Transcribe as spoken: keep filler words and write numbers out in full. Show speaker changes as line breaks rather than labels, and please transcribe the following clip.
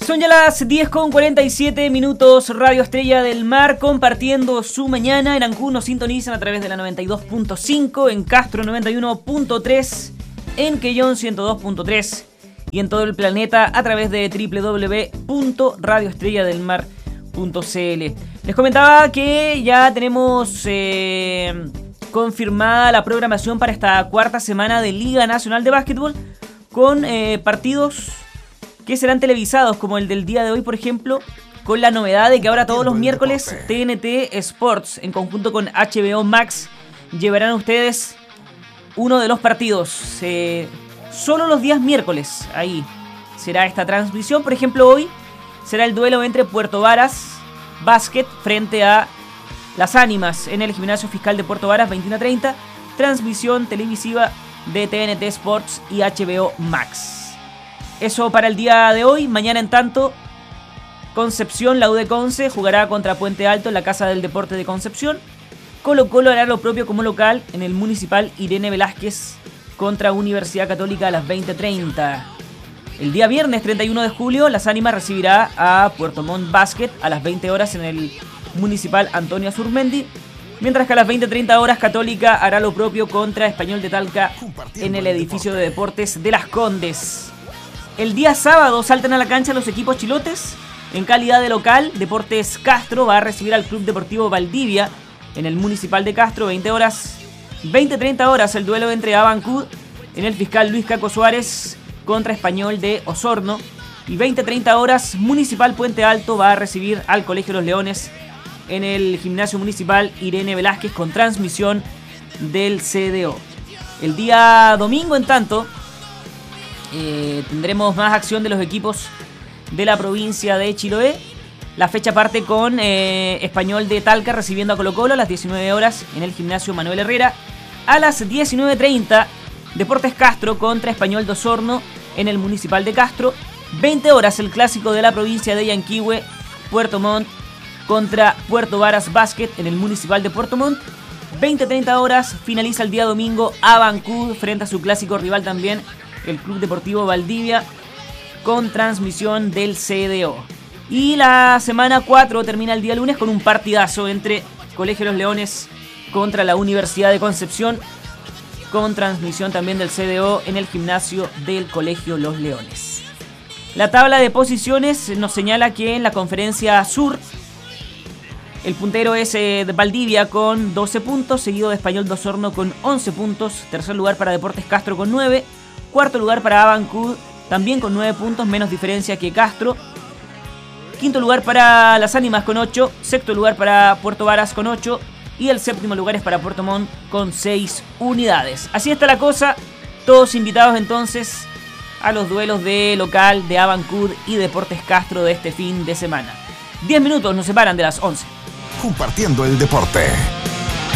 Son ya las diez con cuarenta y siete minutos. Radio Estrella del Mar compartiendo su mañana. En Ancud nos sintonizan a través de la noventa y dos punto cinco, en Castro noventa y uno punto tres, en Quellón ciento dos punto tres y en todo el planeta a través de doble u doble u doble u punto radio estrella del mar punto c l. Les comentaba que ya tenemos eh, confirmada la programación para esta cuarta semana de Liga Nacional de Básquetbol con eh, partidos que serán televisados, como el del día de hoy, por ejemplo, con la novedad de que ahora todos los miércoles T N T Sports, en conjunto con H B O Max, llevarán a ustedes uno de los partidos. Eh, solo los días miércoles, ahí será esta transmisión. Por ejemplo, hoy será el duelo entre Puerto Varas Básquet frente a Las Ánimas en el Gimnasio Fiscal de Puerto Varas, veintiuno a treinta. Transmisión televisiva de T N T Sports y H B O Max. Eso para el día de hoy. Mañana, en tanto, Concepción, la U de Conce, jugará contra Puente Alto en la Casa del Deporte de Concepción. Colo Colo hará lo propio como local en el Municipal Irene Velázquez contra Universidad Católica a las veinte treinta. El día viernes treinta y uno de julio, Las Ánimas recibirá a Puerto Montt Basket a las veinte horas en el Municipal Antonio Azurmendi. Mientras que a las veinte treinta horas, Católica hará lo propio contra Español de Talca en el edificio de deportes de Las Condes. El día sábado saltan a la cancha los equipos chilotes. En calidad de local, Deportes Castro va a recibir al Club Deportivo Valdivia en el Municipal de Castro, veinte horas. veinte treinta horas, el duelo entre Abancud en el Fiscal Luis Caco Suárez contra Español de Osorno. Y veinte treinta horas, Municipal Puente Alto va a recibir al Colegio Los Leones en el Gimnasio Municipal Irene Velázquez con transmisión del C D O. El día domingo, en tanto, Eh, tendremos más acción de los equipos de la provincia de Chiloé. La fecha parte con eh, Español de Talca recibiendo a Colo Colo a las diecinueve horas en el Gimnasio Manuel Herrera. A las diecinueve treinta, Deportes Castro contra Español de Osorno en el Municipal de Castro. veinte horas, el clásico de la provincia de Yanquihue, Puerto Montt contra Puerto Varas Basket en el Municipal de Puerto Montt. veinte treinta horas, finaliza el día domingo Abancud frente a su clásico rival también, el Club Deportivo Valdivia, con transmisión del C D O. Y la semana cuatro termina el día lunes con un partidazo entre Colegio Los Leones contra la Universidad de Concepción, con transmisión también del C D O en el gimnasio del Colegio Los Leones. La tabla de posiciones nos señala que en la conferencia sur el puntero es eh, Valdivia con doce puntos, seguido de Español de Osorno con once puntos, tercer lugar para Deportes Castro con nueve, cuarto lugar para Abancud, también con nueve puntos, menos diferencia que Castro. Quinto lugar para Las Ánimas con ocho, sexto lugar para Puerto Varas con ocho y el séptimo lugar es para Puerto Montt con seis unidades. Así está la cosa, todos invitados entonces a los duelos de local de Abancud y Deportes Castro de este fin de semana. diez minutos nos separan de las once.
Compartiendo el deporte.